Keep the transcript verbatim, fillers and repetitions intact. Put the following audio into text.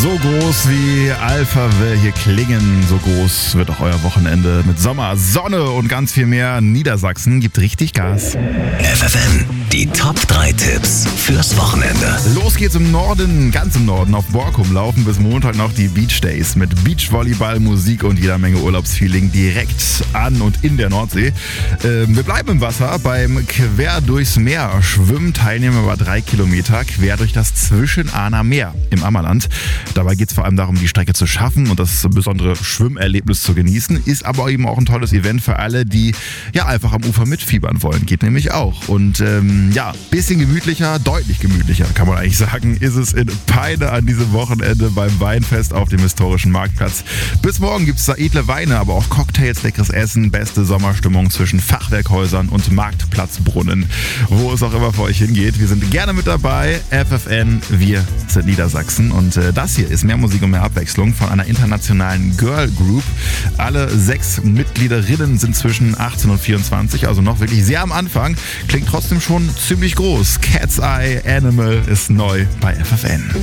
So groß wie Alpha will hier klingen, so groß wird auch euer Wochenende mit Sommer, Sonne und ganz viel mehr. Niedersachsen gibt richtig Gas. F F M, die Top drei Tipps fürs Wochenende. Los geht's im Norden, ganz im Norden. Auf Borkum laufen bis Montag noch die Beach Days mit Beachvolleyball, Musik und jeder Menge Urlaubsfeeling direkt an und in der Nordsee. Ähm, wir bleiben im Wasser beim Quer durchs Meer. Schwimmen Teilnehmer über drei Kilometer quer durch das Zwischenahner Meer im Ammerland. Dabei geht es vor allem darum, die Strecke zu schaffen und das besondere Schwimmerlebnis zu genießen. Ist aber eben auch ein tolles Event für alle, die ja einfach am Ufer mitfiebern wollen. Geht nämlich auch. Und ähm, ja, bisschen gemütlicher, deutlich gemütlicher, kann man eigentlich sagen, ist es in Peine an diesem Wochenende beim Weinfest auf dem historischen Marktplatz. Bis morgen gibt es da edle Weine, aber auch Cocktails, leckeres Essen, beste Sommerstimmung zwischen Fachwerkhäusern und Marktplatzbrunnen. Wo es auch immer für euch hingeht. Wir sind gerne mit dabei. F F N, wir sind Niedersachsen. Und äh, das hier ist mehr Musik und mehr Abwechslung von einer internationalen Girl Group. Alle sechs Mitgliederinnen sind zwischen achtzehn und vierundzwanzig, also noch wirklich sehr am Anfang. Klingt trotzdem schon ziemlich groß. Cat's Eye Animal ist neu bei F F N.